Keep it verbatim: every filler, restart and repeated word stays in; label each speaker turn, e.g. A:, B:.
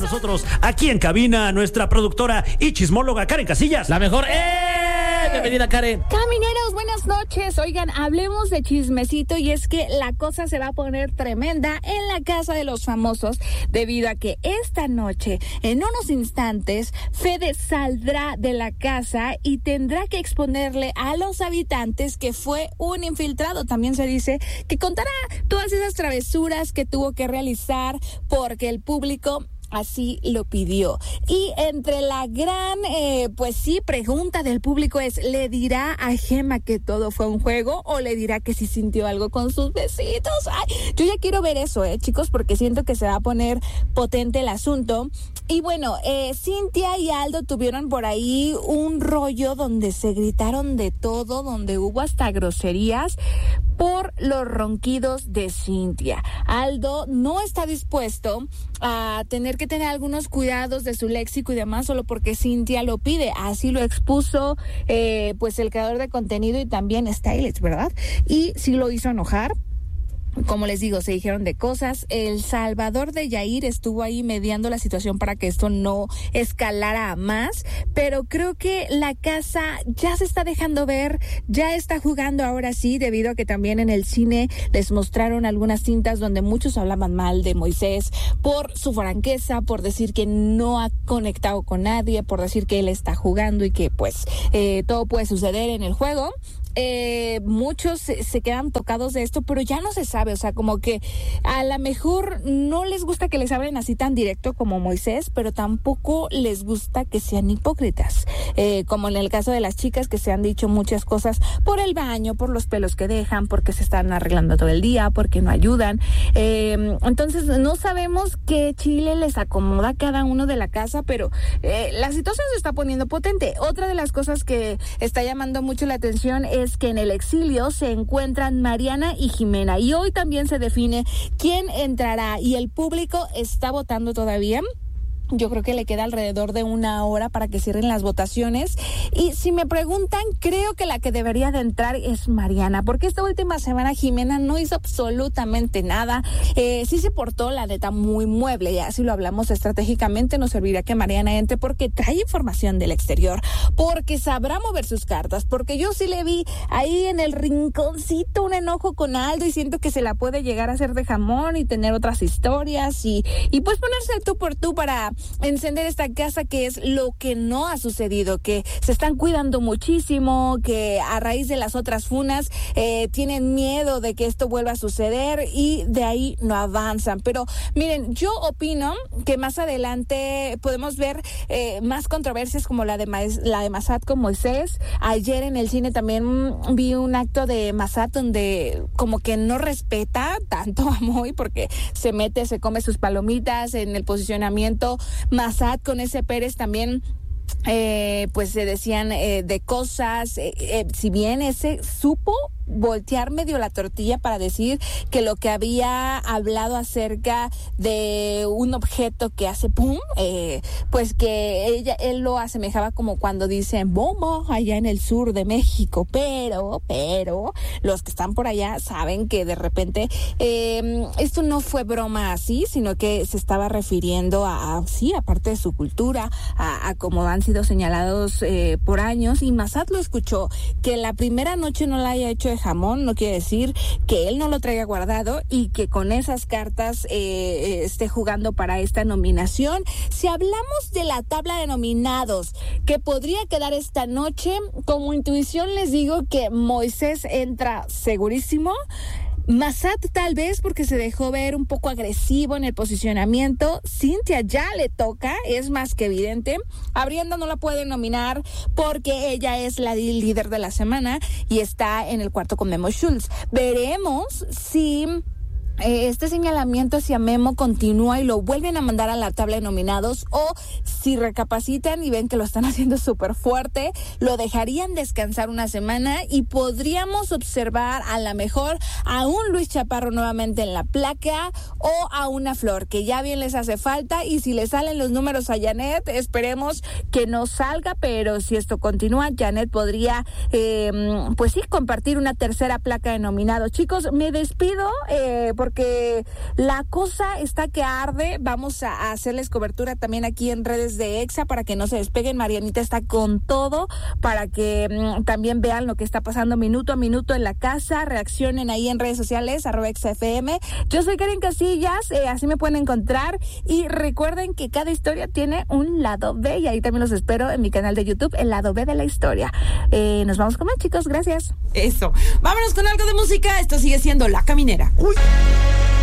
A: nosotros aquí en cabina nuestra productora y chismóloga Karen Casillas.
B: La mejor. ¡Eh! Bienvenida, Karen.
C: Camineros, buenas noches. Oigan, hablemos de chismecito y es que la cosa se va a poner tremenda en la casa de los famosos debido a que esta noche, en unos instantes, Fede saldrá de la casa y tendrá que exponerle a los habitantes que fue un infiltrado. También se dice que contará todas esas travesuras que tuvo que realizar porque el público así lo pidió. Y entre la gran, eh, pues sí, pregunta del público es, ¿le dirá a Gema que todo fue un juego o le dirá que sí sintió algo con sus besitos? Ay, yo ya quiero ver eso, eh, chicos, porque siento que se va a poner potente el asunto. Y bueno, eh, Cintia y Aldo tuvieron por ahí un rollo donde se gritaron de todo, donde hubo hasta groserías por los ronquidos de Cintia. Aldo no está dispuesto a tener que tener algunos cuidados de su léxico y demás solo porque Cintia lo pide. Así lo expuso eh, pues el creador de contenido y también Stylist, ¿verdad? Y sí lo hizo enojar. Como les digo, se dijeron de cosas. El Salvador de Yair estuvo ahí mediando la situación para que esto no escalara a más, pero creo que la casa ya se está dejando ver, ya está jugando ahora sí, debido a que también en el cine les mostraron algunas cintas donde muchos hablaban mal de Moisés por su franqueza, por decir que no ha conectado con nadie, por decir que él está jugando y que pues eh, todo puede suceder en el juego. Eh, muchos se, se quedan tocados de esto, pero ya no se sabe, o sea, como que a lo mejor no les gusta que les hablen así tan directo como Moisés, pero tampoco les gusta que sean hipócritas, eh, como en el caso de las chicas que se han dicho muchas cosas por el baño, por los pelos que dejan, porque se están arreglando todo el día, porque no ayudan, eh, entonces no sabemos qué chile les acomoda a cada uno de la casa, pero eh, la situación se está poniendo potente. Otra de las cosas que está llamando mucho la atención es es que en el exilio se encuentran Mariana y Jimena y hoy también se define quién entrará y el público está votando todavía. Yo creo que le queda alrededor de una hora para que cierren las votaciones. Y si me preguntan, creo que la que debería de entrar es Mariana, porque esta última semana Jimena no hizo absolutamente nada. Eh, sí se portó, la neta, muy mueble. Ya si lo hablamos estratégicamente, nos serviría que Mariana entre porque trae información del exterior, porque sabrá mover sus cartas, porque yo sí le vi ahí en el rinconcito un enojo con Aldo y siento que se la puede llegar a hacer de jamón y tener otras historias y, y pues ponerse tú por tú para encender esta casa, que es lo que no ha sucedido, que se están cuidando muchísimo, que a raíz de las otras funas eh, tienen miedo de que esto vuelva a suceder y de ahí no avanzan. Pero miren, yo opino que más adelante podemos ver eh, más controversias como la de Ma- la de Massad con Moisés. Ayer en el cine también vi un acto de Massad donde como que no respeta tanto a Moy porque se mete, se come sus palomitas en el posicionamiento. Massad con ese Pérez también eh, pues se decían eh, de cosas, eh, eh, si bien ese supo voltear medio la tortilla para decir que lo que había hablado acerca de un objeto que hace pum, eh, pues que ella, él lo asemejaba como cuando dicen bomba allá en el sur de México, pero, pero los que están por allá saben que de repente eh, esto no fue broma así, sino que se estaba refiriendo a, a sí, aparte de su cultura, a, a como han sido señalados eh, por años, y Massad lo escuchó, que la primera noche no la haya hecho de jamón no quiere decir que él no lo traiga guardado y que con esas cartas eh, esté jugando para esta nominación. Si hablamos de la tabla de nominados que podría quedar esta noche, como intuición les digo que Moisés entra segurísimo. Massad tal vez porque se dejó ver un poco agresivo en el posicionamiento. Cintia ya le toca, es más que evidente. A Brianda no la puede nominar porque ella es la líder de la semana y está en el cuarto con Memo Schultz. Veremos si este señalamiento hacia Memo continúa y lo vuelven a mandar a la tabla de nominados, o si recapacitan y ven que lo están haciendo súper fuerte, lo dejarían descansar una semana y podríamos observar a lo mejor a un Luis Chaparro nuevamente en la placa o a una Flor, que ya bien les hace falta, y si le salen los números a Janet, esperemos que no salga, pero si esto continúa, Janet podría eh, pues sí, compartir una tercera placa de nominados. Chicos, me despido eh, porque porque la cosa está que arde. Vamos a hacerles cobertura también aquí en redes de Exa para que no se despeguen. Marianita está con todo para que mmm, también vean lo que está pasando minuto a minuto en la casa. Reaccionen ahí en redes sociales, arroba Exa F M. Yo soy Karen Casillas, eh, así me pueden encontrar. Y recuerden que cada historia tiene un lado B y ahí también los espero en mi canal de YouTube, el lado B de la historia. Eh, nos vamos con más, chicos. Gracias.
D: Eso. Vámonos con algo de música. Esto sigue siendo La Caminera. Uy.